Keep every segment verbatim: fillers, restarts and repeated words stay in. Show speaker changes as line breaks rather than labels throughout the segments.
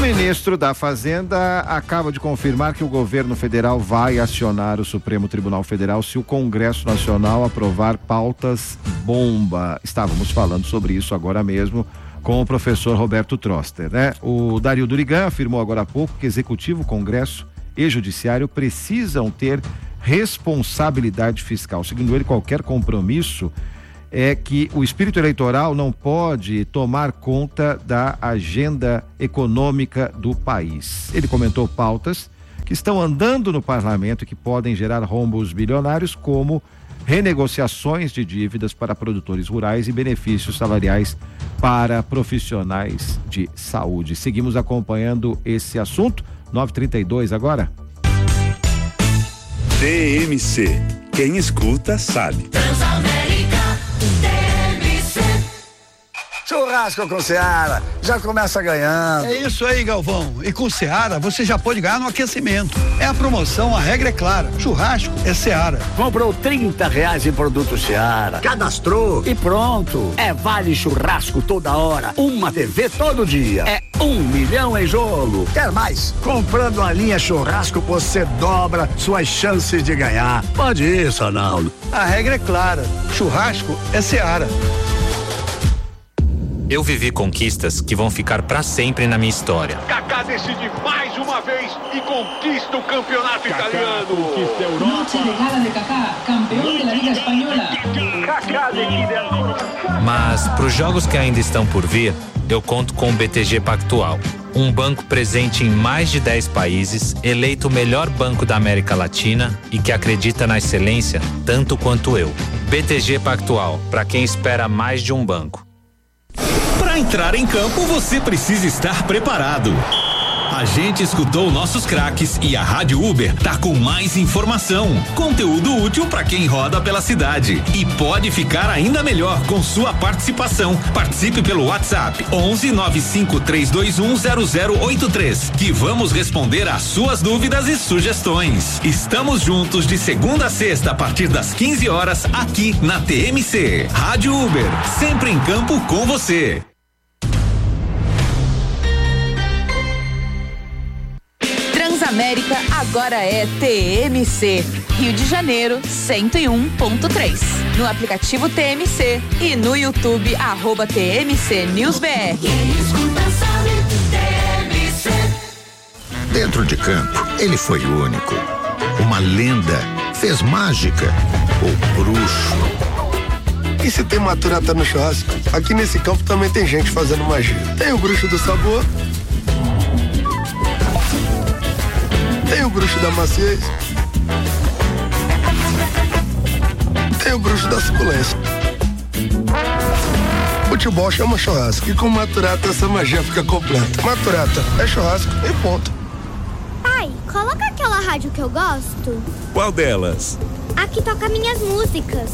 ministro da Fazenda acaba de confirmar que o governo federal vai acionar o Supremo Tribunal Federal se o Congresso Nacional aprovar pautas bomba. Estávamos falando sobre isso agora mesmo com o professor Roberto Troster, né? O Dario Durigan afirmou agora há pouco que Executivo, Congresso e Judiciário precisam ter responsabilidade fiscal. Segundo ele, qualquer compromisso é que o espírito eleitoral não pode tomar conta da agenda econômica do país. Ele comentou pautas que estão andando no parlamento e que podem gerar rombos bilionários, como renegociações de dívidas para produtores rurais e benefícios salariais para profissionais de saúde. Seguimos acompanhando esse assunto. nove e trinta e dois agora.
T M C. Quem escuta sabe.
Churrasco com Seara, já começa ganhando.
É isso aí, Galvão. E com Seara você já pode ganhar no aquecimento. É a promoção, a regra é clara. Churrasco é Seara.
Comprou trinta reais em produto Seara, cadastrou e pronto. É vale churrasco toda hora, uma T V todo dia. É um milhão em jogo. Quer mais? Comprando a linha churrasco você dobra suas chances de ganhar. Pode ir, Sonaldo.
A regra é clara. Churrasco é Seara.
Eu vivi conquistas que vão ficar pra sempre na minha história.
Kaká decide mais uma vez e conquista o campeonato Kaká italiano.
Conquista a Europa. Noche de gala de Kaká, campeão da Liga Espanhola.
Kaká decide.
Mas pros jogos que ainda estão por vir, eu conto com o B T G Pactual. Um banco presente em mais de dez países, eleito o melhor banco da América Latina e que acredita na excelência tanto quanto eu. B T G Pactual, para quem espera mais de um banco.
Para entrar em campo, você precisa estar preparado. A gente escutou nossos craques e a Rádio Uber tá com mais informação, conteúdo útil para quem roda pela cidade e pode ficar ainda melhor com sua participação. Participe pelo WhatsApp onze nove cinco três dois um zero zero oito três, que vamos responder às suas dúvidas e sugestões. Estamos juntos de segunda a sexta a partir das quinze horas aqui na T M C. Rádio Uber, sempre em campo com você.
Transamérica agora é T M C. Rio de Janeiro, cento e um ponto três. No aplicativo T M C e no YouTube, arroba T M C News B R.
Dentro de campo, ele foi único. Uma lenda, fez mágica, o bruxo.
E se tem maturata no churrasco, aqui nesse campo também tem gente fazendo magia. Tem o bruxo do sabor, tem o bruxo da maciez, tem o bruxo da suculência. Futebol chama churrasco e com Maturata essa magia fica completa. Maturata é churrasco e ponto.
Pai, coloca aquela rádio que eu gosto.
Qual delas?
A que toca minhas músicas.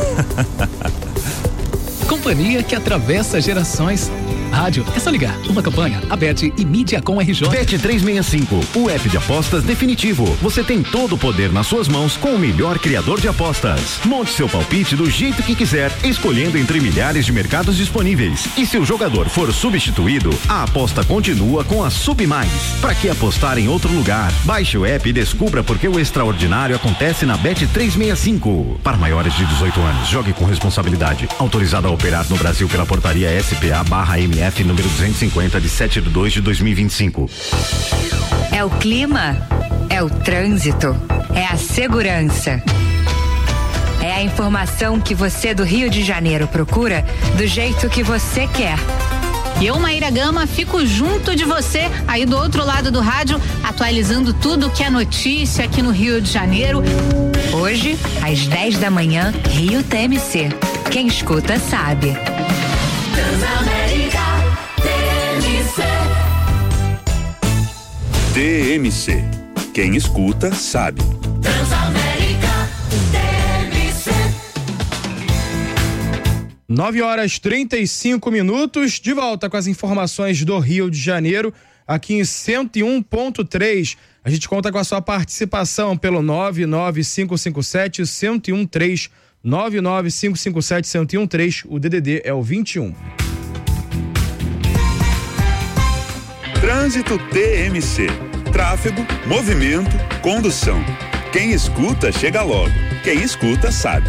Companhia que atravessa gerações. Rádio, é só ligar. Uma campanha, a Bet e Mídia com R J.
Bet trezentos e sessenta e cinco, o app de apostas definitivo. Você tem todo o poder nas suas mãos com o melhor criador de apostas. Monte seu palpite do jeito que quiser, escolhendo entre milhares de mercados disponíveis. E se o jogador for substituído, a aposta continua com a Submais. Para que apostar em outro lugar? Baixe o app e descubra porque o extraordinário acontece na Bet trezentos e sessenta e cinco. Para maiores de dezoito anos, jogue com responsabilidade. Autorizado a operar no Brasil pela portaria S P A barra M F número duzentos e cinquenta de sete de dois de dois mil e vinte e cinco.
É o clima, é o trânsito, é a segurança. É a informação que você do Rio de Janeiro procura do jeito que você quer.
E eu, Maíra Gama, fico junto de você aí do outro lado do rádio, atualizando tudo que é notícia aqui no Rio de Janeiro.
Hoje, às dez da manhã, Rio T M C. Quem escuta sabe.
Transamérica T M C. T M C. Quem escuta sabe.
Transamérica T M C.
nove horas trinta e cinco minutos, de volta com as informações do Rio de Janeiro, aqui em cento e um ponto três. A gente conta com a sua participação pelo nove nove cinco cinco sete um zero um três, nove nove cinco cinco sete um zero um três, o D D D é o vinte e um.
Trânsito T M C. Tráfego, movimento, condução. Quem escuta, chega logo. Quem escuta, sabe.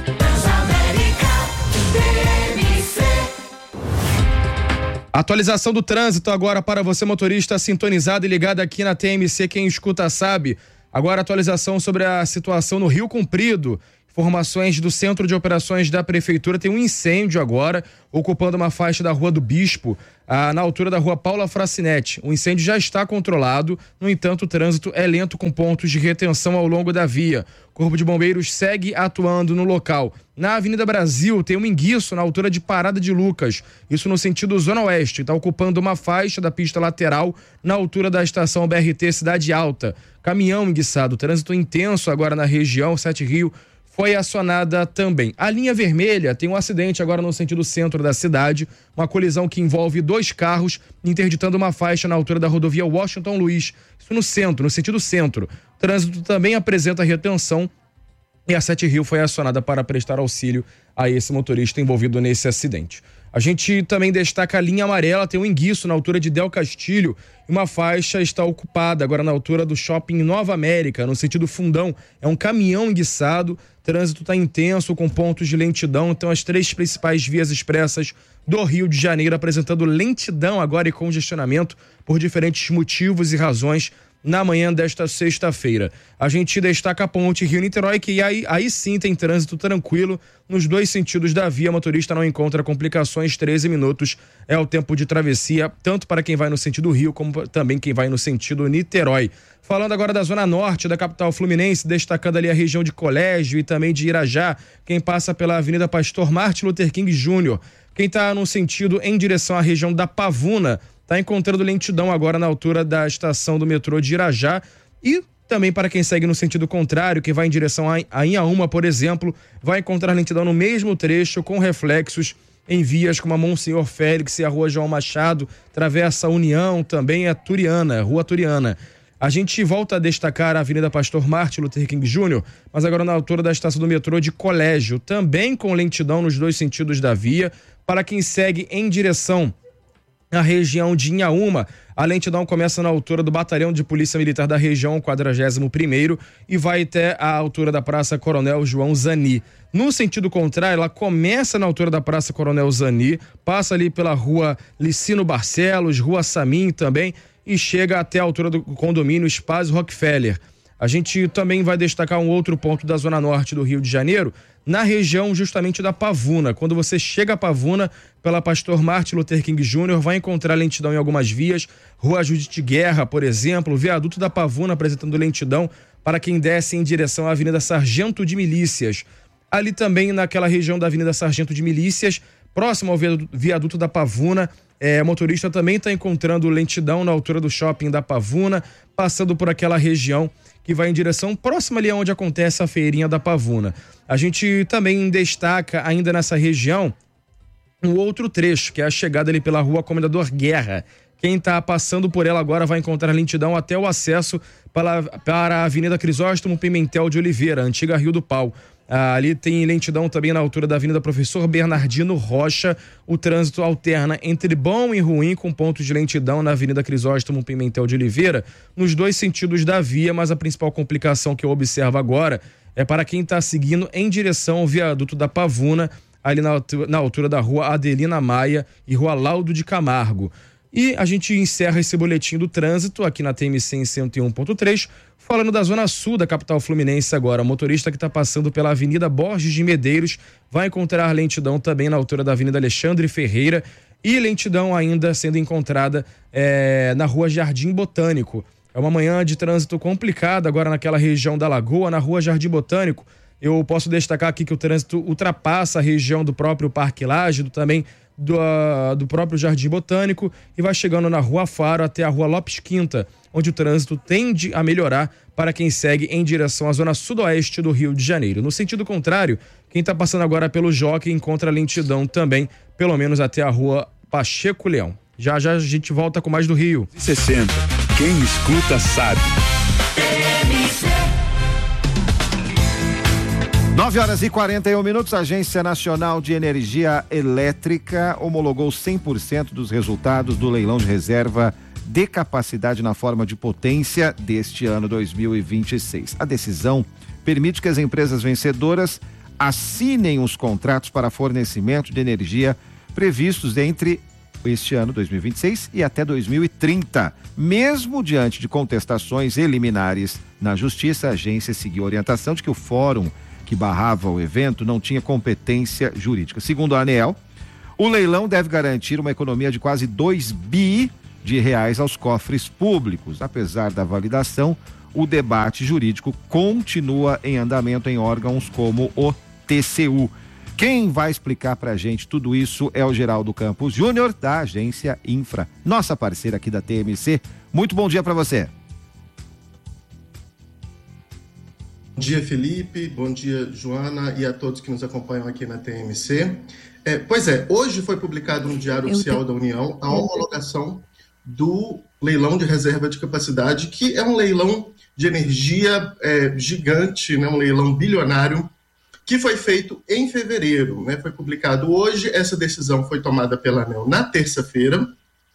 Atualização do trânsito agora para você, motorista sintonizado e ligado aqui na T M C. Quem escuta, sabe. Agora, atualização sobre a situação no Rio Comprido. Informações do Centro de Operações da Prefeitura. Tem um incêndio agora, ocupando uma faixa da Rua do Bispo, ah, na altura da Rua Paula Fracinetti. O incêndio já está controlado, no entanto, o trânsito é lento com pontos de retenção ao longo da via. O Corpo de Bombeiros segue atuando no local. Na Avenida Brasil, tem um enguiço na altura de Parada de Lucas, isso no sentido Zona Oeste. Está ocupando uma faixa da pista lateral na altura da estação B R T Cidade Alta. Caminhão enguiçado, trânsito intenso agora na região, Sete Rio, foi acionada também. A linha vermelha tem um acidente agora no sentido centro da cidade, uma colisão que envolve dois carros, interditando uma faixa na altura da rodovia Washington Luiz, isso no centro, no sentido centro. O trânsito também apresenta retenção e a Sete Rio foi acionada para prestar auxílio a esse motorista envolvido nesse acidente. A gente também destaca a linha amarela, tem um enguiço na altura de Del Castilho e uma faixa está ocupada agora na altura do Shopping Nova América, no sentido Fundão. É um caminhão enguiçado, trânsito está intenso com pontos de lentidão, então as três principais vias expressas do Rio de Janeiro apresentando lentidão agora e congestionamento por diferentes motivos e razões na manhã desta sexta-feira. A gente destaca a ponte Rio-Niterói, que aí, aí sim tem trânsito tranquilo nos dois sentidos da via. Motorista não encontra complicações, treze minutos é o tempo de travessia, tanto para quem vai no sentido Rio, como também quem vai no sentido Niterói. Falando agora da zona norte da capital fluminense, destacando ali a região de Colégio e também de Irajá, quem passa pela Avenida Pastor Martin Luther King Júnior. Quem está no sentido em direção à região da Pavuna, está encontrando lentidão agora na altura da estação do metrô de Irajá. E também para quem segue no sentido contrário, que vai em direção a Inhaúma, por exemplo, vai encontrar lentidão no mesmo trecho com reflexos em vias como a Monsenhor Félix e a Rua João Machado, Travessa União, também a Turiana, Rua Turiana. A gente volta a destacar a Avenida Pastor Martin Luther King Júnior, mas agora na altura da estação do metrô de Colégio, também com lentidão nos dois sentidos da via. Para quem segue em direção na região de Inhaúma, a lentidão começa na altura do Batalhão de Polícia Militar da região, quadragésimo primeiro, e vai até a altura da Praça Coronel João Zani. No sentido contrário, ela começa na altura da Praça Coronel Zani, passa ali pela Rua Licino Barcelos, Rua Samim também, e chega até a altura do condomínio Espaço Rockefeller. A gente também vai destacar um outro ponto da zona norte do Rio de Janeiro, na região justamente da Pavuna. Quando você chega a Pavuna, pela Pastor Martin Luther King Júnior, vai encontrar lentidão em algumas vias. Rua Judite Guerra, por exemplo, viaduto da Pavuna apresentando lentidão para quem desce em direção à Avenida Sargento de Milícias. Ali também, naquela região da Avenida Sargento de Milícias, próximo ao viaduto da Pavuna, é, motorista também está encontrando lentidão na altura do shopping da Pavuna, passando por aquela região que vai em direção próxima ali onde acontece a feirinha da Pavuna. A gente também destaca ainda nessa região um outro trecho, que é a chegada ali pela Rua Comendador Guerra. Quem está passando por ela agora vai encontrar lentidão até o acesso para, para a Avenida Crisóstomo Pimentel de Oliveira, antiga Rio do Pau. Ah, ali tem lentidão também na altura da Avenida Professor Bernardino Rocha. O trânsito alterna entre bom e ruim, com pontos de lentidão na Avenida Crisóstomo Pimentel de Oliveira, nos dois sentidos da via, mas a principal complicação que eu observo agora é para quem está seguindo em direção ao viaduto da Pavuna, ali na, na altura da Rua Adelina Maia e Rua Laudo de Camargo. E a gente encerra esse boletim do trânsito aqui na T M C em cento e um ponto três, falando da zona sul da capital fluminense agora. O motorista que está passando pela Avenida Borges de Medeiros vai encontrar lentidão também na altura da Avenida Alexandre Ferreira e lentidão ainda sendo encontrada é, na Rua Jardim Botânico. É uma manhã de trânsito complicada agora naquela região da Lagoa, na Rua Jardim Botânico. Eu posso destacar aqui que o trânsito ultrapassa a região do próprio Parque Lágido, também Do, uh, do próprio Jardim Botânico, e vai chegando na Rua Faro até a Rua Lopes Quinta, onde o trânsito tende a melhorar para quem segue em direção à zona sudoeste do Rio de Janeiro. No sentido contrário, quem está passando agora pelo Jockey encontra lentidão também, pelo menos até a Rua Pacheco Leão. Já já a gente volta com mais do Rio.
sessenta. Quem escuta sabe.
nove horas e quarenta e um minutos, a Agência Nacional de Energia Elétrica homologou cem por cento dos resultados do leilão de reserva de capacidade na forma de potência deste ano dois mil e vinte e seis. A decisão permite que as empresas vencedoras assinem os contratos para fornecimento de energia previstos entre este ano dois mil e vinte e seis e até dois mil e trinta. Mesmo diante de contestações eliminares na Justiça, a agência seguiu a orientação de que o fórum que barrava o evento não tinha competência jurídica. Segundo a ANEEL, o leilão deve garantir uma economia de quase dois bi de reais aos cofres públicos. Apesar da validação, o debate jurídico continua em andamento em órgãos como o T C U. Quem vai explicar pra gente tudo isso é o Geraldo Campos Júnior, da Agência Infra, nossa parceira aqui da T M C. Muito bom dia para você.
Bom dia, Felipe, bom dia, Joana, e a todos que nos acompanham aqui na T M C. É, pois é, hoje foi publicado no Diário Oficial da União a homologação do leilão de reserva de capacidade, que é um leilão de energia é, gigante, né, um leilão bilionário, que foi feito em fevereiro, né, foi publicado hoje. Essa decisão foi tomada pela ANEEL na terça-feira.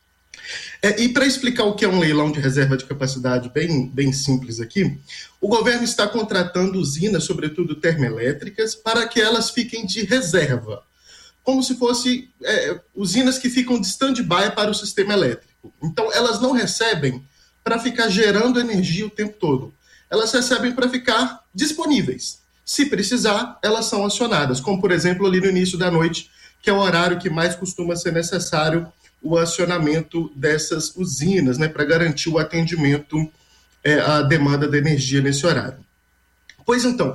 É, e para explicar o que é um leilão de reserva de capacidade, bem, bem simples aqui, o governo está contratando usinas, sobretudo termoelétricas, para que elas fiquem de reserva, como se fossem é, usinas que ficam de stand-by para o sistema elétrico. Então, elas não recebem para ficar gerando energia o tempo todo. Elas recebem para ficar disponíveis. Se precisar, elas são acionadas, como, por exemplo, ali no início da noite, que é o horário que mais costuma ser necessário o acionamento dessas usinas, né, para garantir o atendimento é, à demanda de energia nesse horário. Pois então,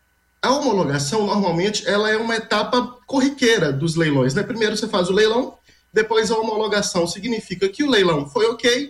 a homologação, normalmente, ela é uma etapa corriqueira dos leilões, né? Primeiro você faz o leilão, depois a homologação significa que o leilão foi ok,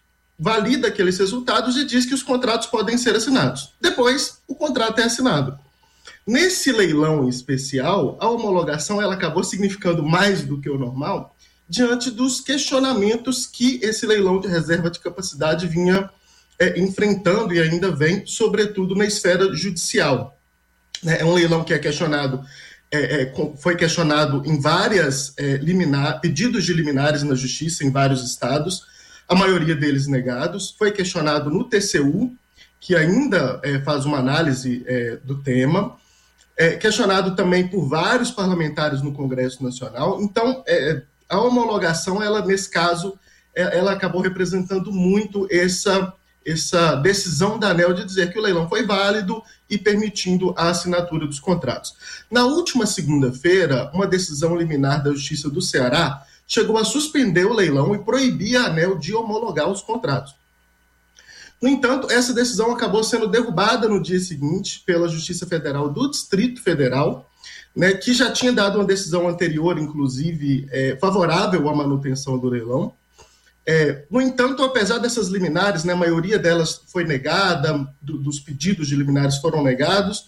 valida aqueles resultados e diz que os contratos podem ser assinados. Depois, o contrato é assinado. Nesse leilão especial, a homologação ela acabou significando mais do que o normal, diante dos questionamentos que esse leilão de reserva de capacidade vinha é, enfrentando e ainda vem, sobretudo na esfera judicial. É um leilão que é questionado, é, é, foi questionado em várias é, liminar, pedidos de liminares na justiça em vários estados, a maioria deles negados. Foi questionado no T C U, que ainda é, faz uma análise é, do tema, é, questionado também por vários parlamentares no Congresso Nacional. Então, é, a homologação, ela, nesse caso, é, ela acabou representando muito essa, essa decisão da ANEEL de dizer que o leilão foi válido e permitindo a assinatura dos contratos. Na última segunda-feira, uma decisão liminar da Justiça do Ceará chegou a suspender o leilão e proibir a ANEEL de homologar os contratos. No entanto, essa decisão acabou sendo derrubada no dia seguinte pela Justiça Federal do Distrito Federal, né, que já tinha dado uma decisão anterior, inclusive, é, favorável à manutenção do leilão. É, no entanto, apesar dessas liminares, né, a maioria delas foi negada, do, dos pedidos de liminares foram negados,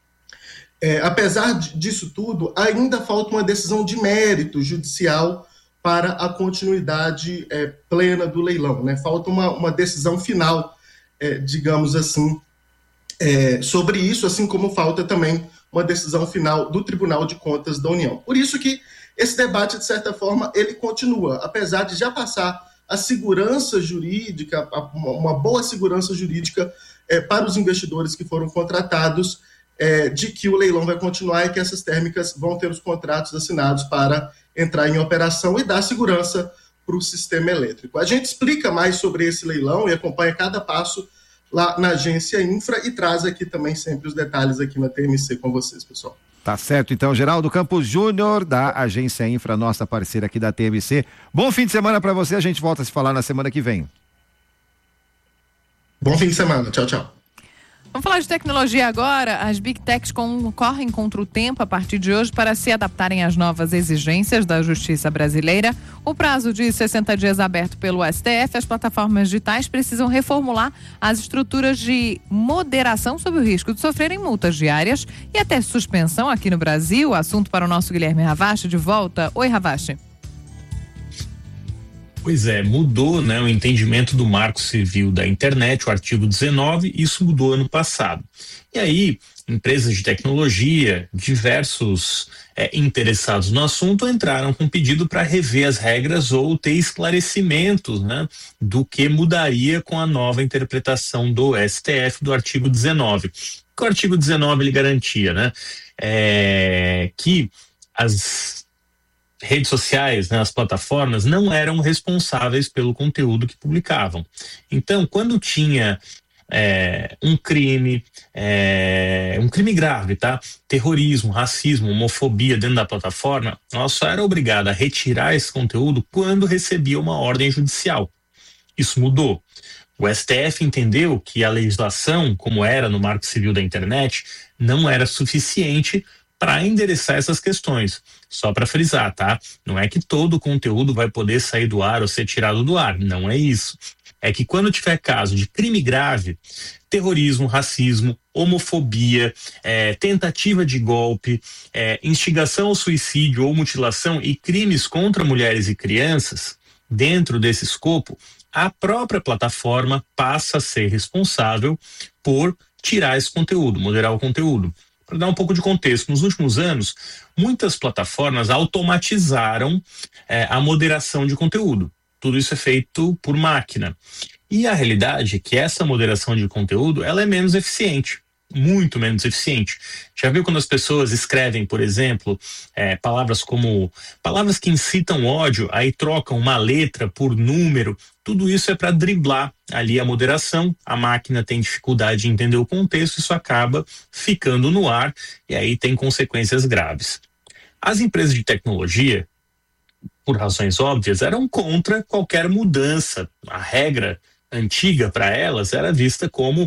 é, apesar de, disso tudo, ainda falta uma decisão de mérito judicial para a continuidade é, plena do leilão, né? Falta uma, uma decisão final, é, digamos assim, é, sobre isso, assim como falta também uma decisão final do Tribunal de Contas da União. Por isso que esse debate, de certa forma, ele continua, apesar de já passar a segurança jurídica, uma boa segurança jurídica é, para os investidores que foram contratados, é, de que o leilão vai continuar e que essas térmicas vão ter os contratos assinados para entrar em operação e dar segurança para o sistema elétrico. A gente explica mais sobre esse leilão e acompanha cada passo lá na Agência Infra e traz aqui também sempre os detalhes aqui na T M C com vocês, pessoal.
Tá certo, então, Geraldo Campos Júnior, da Agência Infra, nossa parceira aqui da T M C. Bom fim de semana para você, a gente volta a se falar na semana que vem.
Bom fim de semana, tchau, tchau.
Vamos falar de tecnologia agora. As Big Techs concorrem contra o tempo a partir de hoje para se adaptarem às novas exigências da justiça brasileira. O prazo de sessenta dias aberto pelo S T F, as plataformas digitais precisam reformular as estruturas de moderação sob o risco de sofrerem multas diárias e até suspensão aqui no Brasil. Assunto para o nosso Guilherme Ravache, de volta. Oi, Ravache.
Pois é, mudou, né, o entendimento do Marco Civil da Internet, o artigo dezenove, isso mudou ano passado. E aí, empresas de tecnologia, diversos é, interessados no assunto entraram com pedido para rever as regras ou ter esclarecimentos, né, do que mudaria com a nova interpretação do S T F do artigo dezenove. O que o artigo dezenove ele garantia, né? É, que as redes sociais, né, as plataformas não eram responsáveis pelo conteúdo que publicavam. Então, quando tinha é, um crime, é, um crime grave, tá? Terrorismo, racismo, homofobia dentro da plataforma, ela só era obrigada a retirar esse conteúdo quando recebia uma ordem judicial. Isso mudou. O S T F entendeu que a legislação, como era no Marco Civil da Internet, não era suficiente para endereçar essas questões. Só para frisar, tá? Não é que todo o conteúdo vai poder sair do ar ou ser tirado do ar, não é isso. É que quando tiver caso de crime grave, terrorismo, racismo, homofobia, é, tentativa de golpe, é, instigação ao suicídio ou mutilação e crimes contra mulheres e crianças, dentro desse escopo, a própria plataforma passa a ser responsável por tirar esse conteúdo, moderar o conteúdo. Para dar um pouco de contexto, nos últimos anos, muitas plataformas automatizaram é, a moderação de conteúdo. Tudo isso é feito por máquina. E a realidade é que essa moderação de conteúdo, ela é menos eficiente, muito menos eficiente. Já viu quando as pessoas escrevem, por exemplo, é, palavras como, palavras que incitam ódio, aí trocam uma letra por número, tudo isso é para driblar ali a moderação, a máquina tem dificuldade de entender o contexto, isso acaba ficando no ar e aí tem consequências graves. As empresas de tecnologia, por razões óbvias, eram contra qualquer mudança. A regra antiga para elas era vista como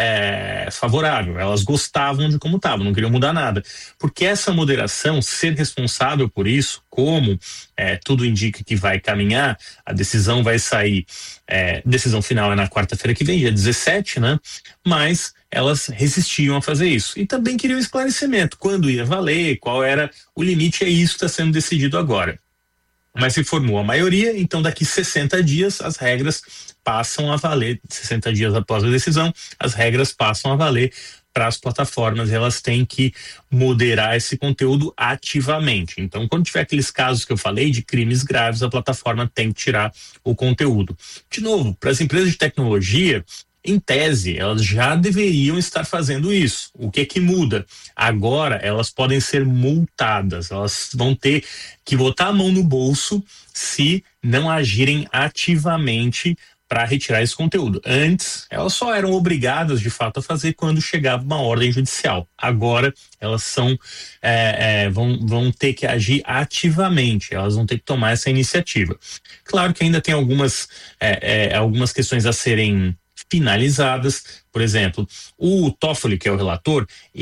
é, favorável, elas gostavam de como estava, não queriam mudar nada, porque essa moderação, ser responsável por isso, como é, tudo indica que vai caminhar, a decisão vai sair, é, decisão final é na quarta-feira que vem, dia dezessete, né? Mas elas resistiam a fazer isso e também queriam esclarecimento, quando ia valer, qual era o limite, é isso que está sendo decidido agora. Mas se formou a maioria, então daqui sessenta dias as regras passam a valer, sessenta dias após a decisão, as regras passam a valer para as plataformas, elas têm que moderar esse conteúdo ativamente. Então, quando tiver aqueles casos que eu falei de crimes graves, a plataforma tem que tirar o conteúdo. De novo, para as empresas de tecnologia, em tese, elas já deveriam estar fazendo isso. O que que muda? Agora elas podem ser multadas, elas vão ter que botar a mão no bolso se não agirem ativamente para retirar esse conteúdo. Antes, elas só eram obrigadas de fato a fazer quando chegava uma ordem judicial. Agora, elas são, é, é, vão, vão ter que agir ativamente, elas vão ter que tomar essa iniciativa. Claro que ainda tem algumas, é, é, algumas questões a serem finalizadas. Por exemplo, o Toffoli, que é o relator,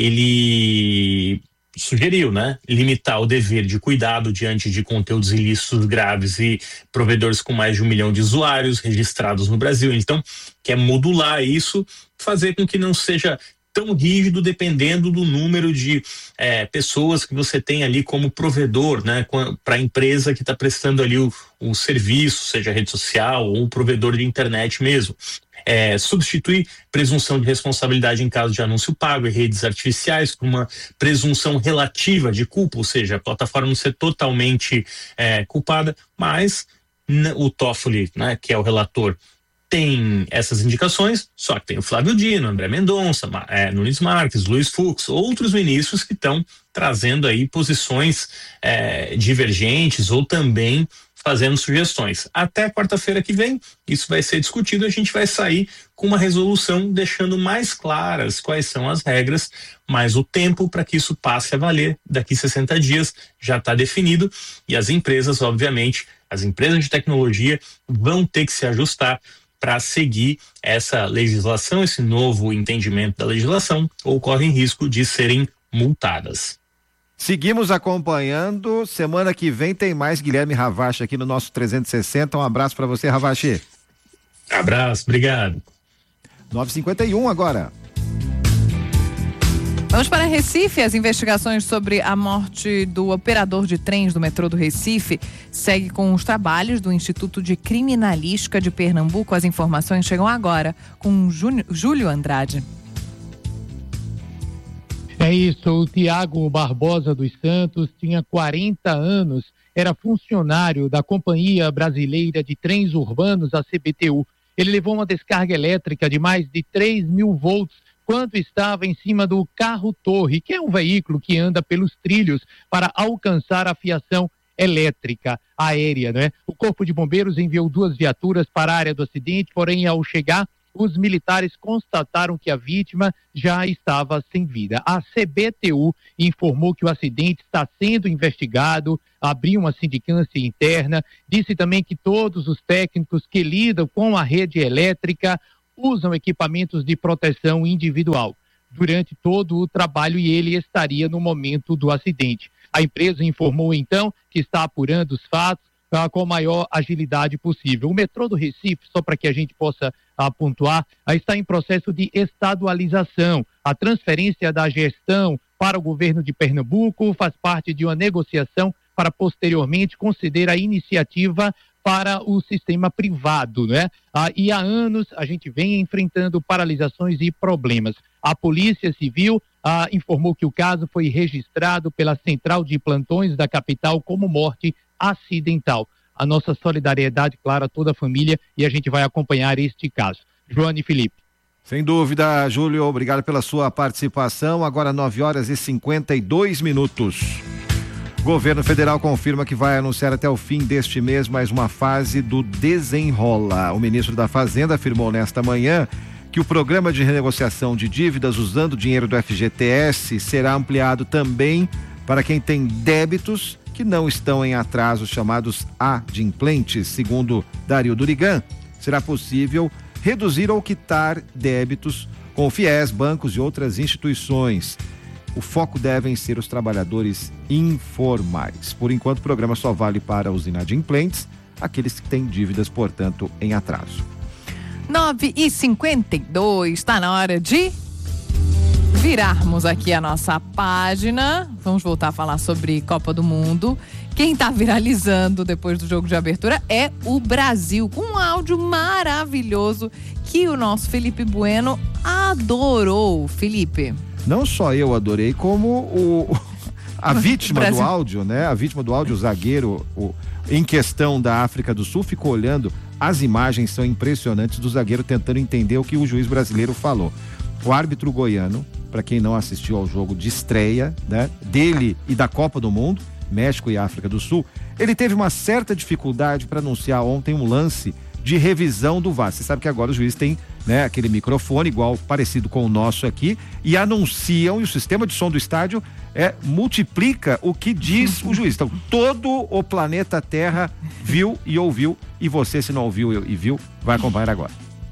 ele sugeriu, né, limitar o dever de cuidado diante de conteúdos ilícitos graves e provedores com mais de um milhão de usuários registrados no Brasil. Então, quer modular isso, fazer com que não seja tão rígido dependendo do número de é, pessoas que você tem ali como provedor, né, para a empresa que está prestando ali o, o serviço, seja rede social ou o provedor de internet mesmo. É, substituir presunção de responsabilidade em caso de anúncio pago e redes artificiais por uma presunção relativa de culpa, ou seja, a plataforma não ser totalmente é, culpada, mas n- o Toffoli, né, que é o relator, tem essas indicações, só que tem o Flávio Dino, André Mendonça, é, Nunes Marques, Luiz Fux, outros ministros que estão trazendo aí posições é, divergentes ou também fazendo sugestões. Até quarta-feira que vem, isso vai ser discutido, a gente vai sair com uma resolução deixando mais claras quais são as regras, mas o tempo para que isso passe a valer daqui sessenta dias já está definido e as empresas, obviamente, as empresas de tecnologia vão ter que se ajustar para seguir essa legislação, esse novo entendimento da legislação, ou correm risco de serem multadas.
Seguimos acompanhando. Semana que vem tem mais Guilherme Ravache aqui no nosso trezentos e sessenta. Um abraço para você, Ravache.
Abraço, obrigado.
nove e cinquenta e um agora.
Vamos para Recife. As investigações sobre a morte do operador de trens do metrô do Recife segue com os trabalhos do Instituto de Criminalística de Pernambuco. As informações chegam agora com Júlio Andrade.
É isso, o Tiago Barbosa dos Santos tinha quarenta anos, era funcionário da Companhia Brasileira de Trens Urbanos, a C B T U. Ele levou uma descarga elétrica de mais de três mil volts quando estava em cima do carro-torre, que é um veículo que anda pelos trilhos para alcançar a fiação elétrica aérea, né? O Corpo de Bombeiros enviou duas viaturas para a área do acidente, porém, ao chegar, os militares constataram que a vítima já estava sem vida. A C B T U informou que o acidente está sendo investigado, abriu uma sindicância interna, disse também que todos os técnicos que lidam com a rede elétrica usam equipamentos de proteção individual durante todo o trabalho e ele estaria no momento do acidente. A empresa informou então que está apurando os fatos ah, com a maior agilidade possível. O metrô do Recife, só para que a gente possa ah, pontuar, ah, está em processo de estadualização. A transferência da gestão para o governo de Pernambuco faz parte de uma negociação para posteriormente conceder a iniciativa para o sistema privado, né? Ah, e há anos a gente vem enfrentando paralisações e problemas. A Polícia Civil ah, informou que o caso foi registrado pela Central de Plantões da capital como morte acidental. A nossa solidariedade, claro, a toda a família, e a gente vai acompanhar este caso. Joane e Felipe.
Sem dúvida, Júlio, obrigado pela sua participação. Agora nove horas e cinquenta e dois minutos. Governo federal confirma que vai anunciar até o fim deste mês mais uma fase do Desenrola. O ministro da Fazenda afirmou nesta manhã que o programa de renegociação de dívidas usando dinheiro do F G T S será ampliado também para quem tem débitos que não estão em atraso, chamados adimplentes. Segundo Dario Durigan, será possível reduzir ou quitar débitos com o FIES, bancos e outras instituições. O foco devem ser os trabalhadores informais. Por enquanto, o programa só vale para os inadimplentes, aqueles que têm dívidas, portanto, em atraso.
nove e cinquenta e dois, está na hora de virarmos aqui a nossa página. Vamos voltar a falar sobre Copa do Mundo. Quem está viralizando depois do jogo de abertura é o Brasil, com um áudio maravilhoso que o nosso Felipe Bueno adorou. Felipe.
Não só eu adorei, como o, a vítima
Brasil.
do áudio, né? A vítima do áudio, o zagueiro o, em questão da África do Sul, ficou olhando. As imagens são impressionantes do zagueiro tentando entender o que o juiz brasileiro falou. O árbitro goiano, para quem não assistiu ao jogo de estreia, né, dele e da Copa do Mundo, México e África do Sul, ele teve uma certa dificuldade para anunciar ontem um lance de revisão do V A R. Você sabe que agora o juiz tem, né, aquele microfone igual, parecido com o nosso aqui, e anunciam, e o sistema de som do estádio é, multiplica o que diz o juiz. Então, todo o planeta Terra viu e ouviu, e você, se não ouviu e viu, vai acompanhar agora.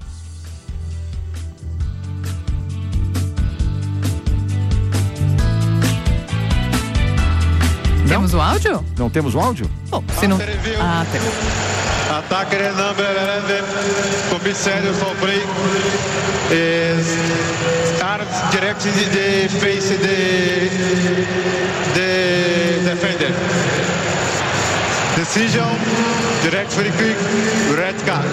Temos o áudio?
Não temos o áudio?
Bom, se não... Ah, tem.
Attacker number eleven, commissariat van Breek is arms direct in the face the the defender. Decision, direct free kick, red card.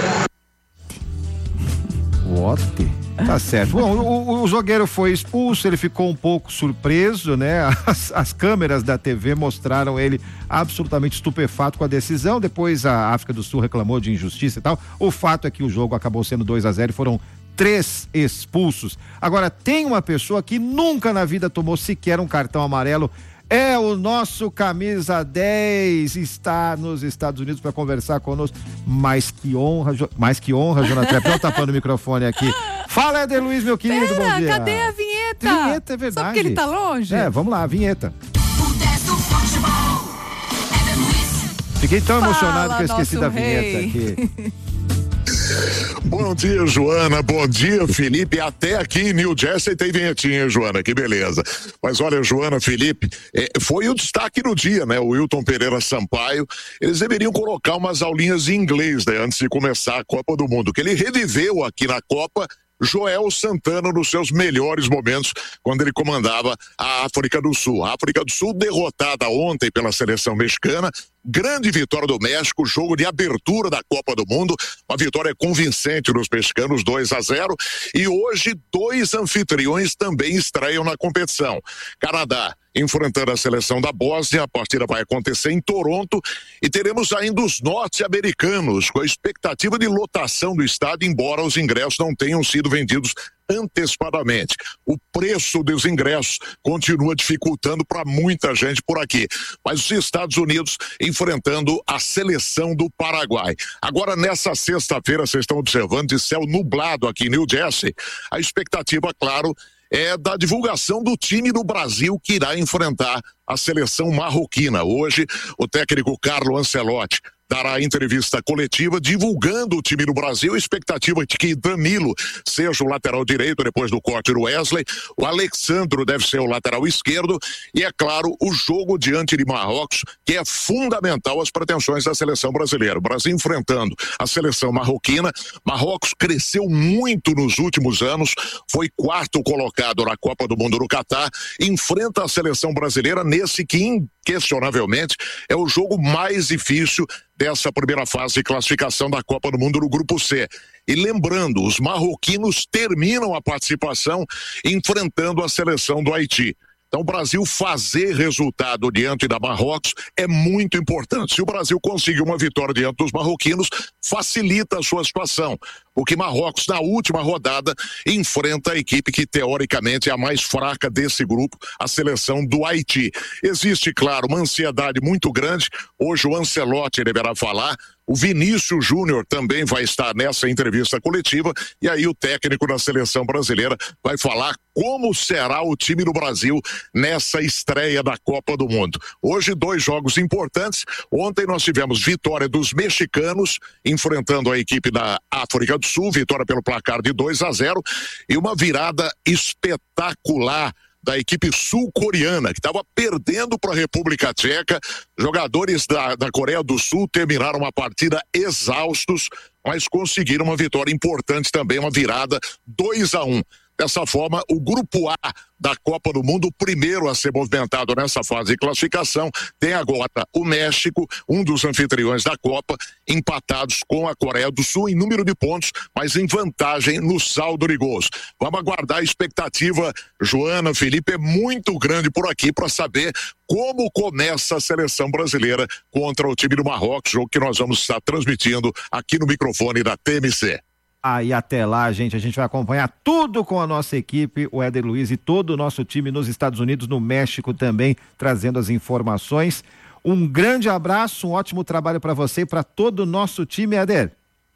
What? Tá certo. Bom, o, o jogueiro foi expulso, ele ficou um pouco surpreso, né? As, as câmeras da T V mostraram ele absolutamente estupefato com a decisão. Depois a África do Sul reclamou de injustiça e tal. O fato é que o jogo acabou sendo dois a zero e foram três expulsos. Agora, tem uma pessoa que nunca na vida tomou sequer um cartão amarelo. É o nosso camisa dez, está nos Estados Unidos para conversar conosco. Mais que honra, mais que honra, Jonathan. Estou tapando o microfone aqui. Fala, Éder Luiz, meu querido,
Pera,
bom dia.
Cadê a vinheta?
Vinheta, é verdade.
Só porque ele tá longe?
É, vamos lá, a vinheta. Fiquei tão
Fala,
emocionado que eu esqueci da
rei.
vinheta aqui.
Bom dia, Joana. Bom dia, Felipe. Até aqui em New Jersey tem vinhetinha, Joana. Que beleza. Mas olha, Joana, Felipe, é, foi o destaque no dia, né? O Wilton Pereira Sampaio. Eles deveriam colocar umas aulinhas em inglês, né? Antes de começar a Copa do Mundo. Que ele reviveu aqui na Copa Joel Santana nos seus melhores momentos, quando ele comandava a África do Sul. A África do Sul derrotada ontem pela seleção mexicana, grande vitória do México, jogo de abertura da Copa do Mundo, uma vitória convincente dos mexicanos, dois a zero, e hoje dois anfitriões também estreiam na competição. Canadá enfrentando a seleção da Bósnia, a partida vai acontecer em Toronto, e teremos ainda os norte-americanos, com a expectativa de lotação do estádio, embora os ingressos não tenham sido vendidos antecipadamente. O preço dos ingressos continua dificultando para muita gente por aqui. Mas os Estados Unidos enfrentando a seleção do Paraguai. Agora, nessa sexta-feira, vocês estão observando de céu nublado aqui em New Jersey. A expectativa, claro, é da divulgação do time do Brasil que irá enfrentar a seleção marroquina. Hoje, o técnico Carlo Ancelotti dará entrevista coletiva divulgando o time do Brasil, expectativa de que Danilo seja o lateral direito depois do corte do Wesley, o Alexandro deve ser o lateral esquerdo e, é claro, o jogo diante de Marrocos, que é fundamental às pretensões da seleção brasileira. O Brasil enfrentando a seleção marroquina. Marrocos cresceu muito nos últimos anos, foi quarto colocado na Copa do Mundo no Catar, enfrenta a seleção brasileira nesse que inquestionavelmente é o jogo mais difícil dessa primeira fase de classificação da Copa do Mundo no Grupo C. E lembrando, os marroquinos terminam a participação enfrentando a seleção do Haiti. Então, o Brasil fazer resultado diante da Marrocos é muito importante. Se o Brasil conseguir uma vitória diante dos marroquinos, facilita a sua situação. Porque Marrocos, na última rodada, enfrenta a equipe que, teoricamente, é a mais fraca desse grupo, a seleção do Haiti. Existe, claro, uma ansiedade muito grande. Hoje o Ancelotti deverá falar. O Vinícius Júnior também vai estar nessa entrevista coletiva e aí o técnico da seleção brasileira vai falar como será o time do Brasil nessa estreia da Copa do Mundo. Hoje, dois jogos importantes. Ontem nós tivemos vitória dos mexicanos enfrentando a equipe da África do Sul, vitória pelo placar de dois a zero e uma virada espetacular da equipe sul-coreana, que estava perdendo para a República Tcheca. Jogadores da, da Coreia do Sul terminaram a partida exaustos, mas conseguiram uma vitória importante também, uma virada dois a um. Dessa forma, o Grupo A da Copa do Mundo, o primeiro a ser movimentado nessa fase de classificação, tem agora o México, um dos anfitriões da Copa, empatados com a Coreia do Sul em número de pontos, mas em vantagem no saldo de gols. Vamos aguardar a expectativa, Joana, Felipe, é muito grande por aqui para saber como começa a seleção brasileira contra o time do Marrocos, jogo que nós vamos estar transmitindo aqui no microfone da T M C.
Aí até lá, gente, a gente vai acompanhar tudo com a nossa equipe, o Éder Luiz e todo o nosso time nos Estados Unidos, no México também, trazendo as informações. Um grande abraço, um ótimo trabalho para você e para todo o nosso time, Éder.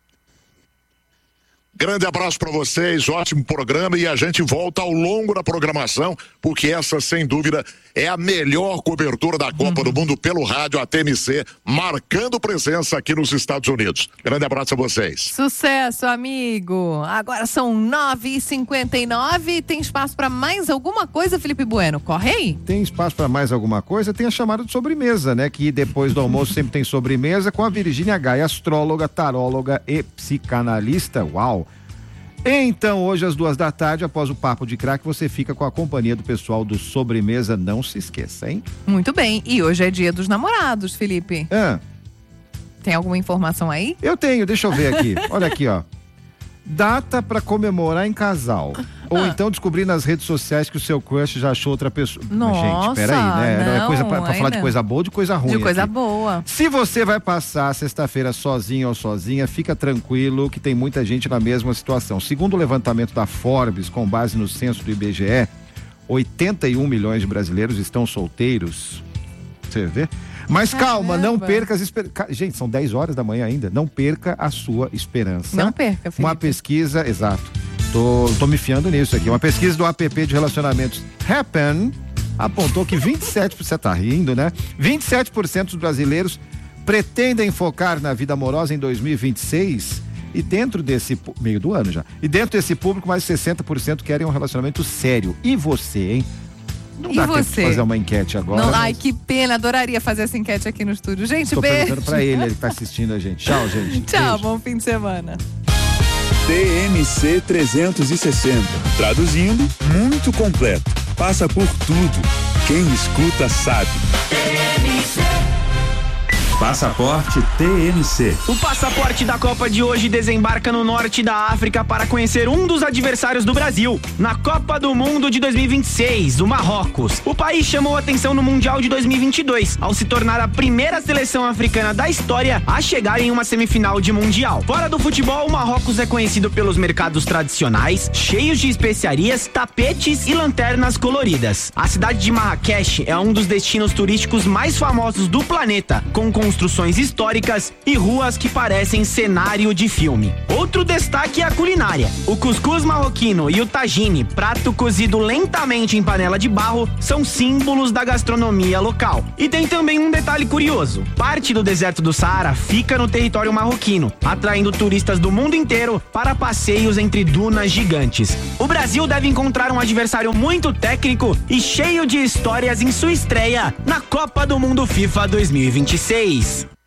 Grande abraço para vocês, ótimo programa e a gente volta ao longo da programação, porque essa, sem dúvida, é a melhor cobertura da Copa uhum. do Mundo pelo rádio, a T M C, marcando presença aqui nos Estados Unidos. Grande abraço a vocês.
Sucesso, amigo. Agora são nove e cinquenta e nove. Tem espaço para mais alguma coisa, Felipe Bueno? Corre aí.
Tem espaço para mais alguma coisa? Tem a chamada de sobremesa, né? Que depois do almoço sempre tem sobremesa com a Virgínia Gaia, astróloga, taróloga e psicanalista. Uau! Então, hoje às duas da tarde, após o Papo de Craque, você fica com a companhia do pessoal do Sobremesa, não se esqueça, hein?
Muito bem, e hoje é dia dos namorados, Felipe.
Ah.
Tem alguma informação aí?
Eu tenho, deixa eu ver aqui. Olha aqui, ó. Data para comemorar em casal. Ou ah. então descobrir nas redes sociais que o seu crush já achou outra pessoa.
Nossa,
gente, peraí, né?
Não,
é coisa pra, pra falar de coisa boa ou de coisa ruim?
De coisa
aqui.
boa.
Se você vai passar sexta-feira sozinho ou sozinha, fica tranquilo que tem muita gente na mesma situação. Segundo o levantamento da Forbes, com base no censo do I B G E, oitenta e um milhões de brasileiros estão solteiros. Você vê? Mas Caramba. calma, não perca as esperanças. Gente, são dez horas da manhã ainda. Não perca a sua esperança.
Não perca, Felipe.
Uma pesquisa, exato. Tô, tô me fiando nisso aqui. Uma pesquisa do app de relacionamentos Happn apontou que vinte e sete por cento, você tá rindo, né? vinte e sete por cento dos brasileiros pretendem focar na vida amorosa em dois mil e vinte e seis. E dentro desse, meio do ano já, e dentro desse público, mais sessenta por cento querem um relacionamento sério. E você, hein? Não
e
dá
você?
tempo de fazer uma enquete agora.
Não,
mas...
Ai, que pena, adoraria fazer essa enquete aqui no estúdio. Gente,
Estou
beijo.
perguntando pra ele, ele tá assistindo a gente. Tchau, gente.
Tchau,
beijo.
bom fim de semana.
T M C trezentos e sessenta. Traduzindo, muito completo. Passa por tudo. Quem escuta sabe.
T M C.
Passaporte T M C.
O passaporte da Copa de hoje desembarca no norte da África para conhecer um dos adversários do Brasil, na Copa do Mundo de dois mil e vinte e seis, o Marrocos. O país chamou atenção no Mundial de dois mil e vinte e dois, ao se tornar a primeira seleção africana da história a chegar em uma semifinal de Mundial. Fora do futebol, o Marrocos é conhecido pelos mercados tradicionais, cheios de especiarias, tapetes e lanternas coloridas. A cidade de Marrakech é um dos destinos turísticos mais famosos do planeta, com construções históricas e ruas que parecem cenário de filme. Outro destaque é a culinária. O cuscuz marroquino e o tagine, prato cozido lentamente em panela de barro, são símbolos da gastronomia local. E tem também um detalhe curioso. Parte do deserto do Saara fica no território marroquino, atraindo turistas do mundo inteiro para passeios entre dunas gigantes. O Brasil deve encontrar um adversário muito técnico e cheio de histórias em sua estreia na Copa do Mundo FIFA dois mil e vinte e seis.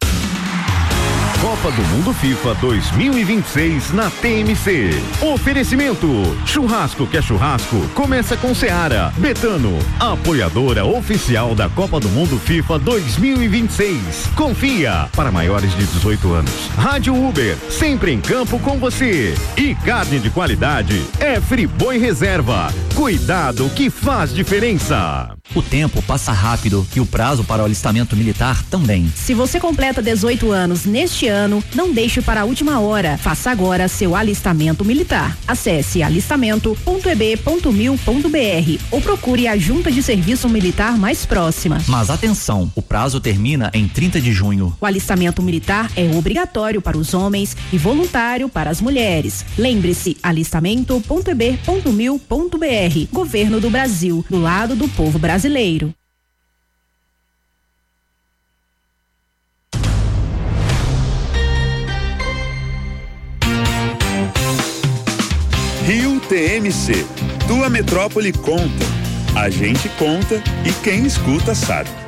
Copa do Mundo FIFA dois mil e vinte e seis na T M C. Oferecimento: churrasco que é churrasco, começa com Seara. Betano, apoiadora oficial da Copa do Mundo FIFA dois mil e vinte e seis. Confia, para maiores de dezoito anos. Rádio Uber, sempre em campo com você. E carne de qualidade é Friboi Reserva. Cuidado que faz diferença.
O tempo passa rápido e o prazo para o alistamento militar também.
Se você completa dezoito anos neste ano, não deixe para a última hora. Faça agora seu alistamento militar. Acesse alistamento ponto e b ponto mil ponto b r ou procure a junta de serviço militar mais próxima.
Mas atenção, o prazo termina em trinta de junho.
O alistamento militar é obrigatório para os homens e voluntário para as mulheres. Lembre-se, alistamento ponto e b ponto mil ponto b r. Governo do Brasil, do lado do povo brasileiro.
Rio T M C. Tua metrópole conta. A gente conta e quem escuta sabe.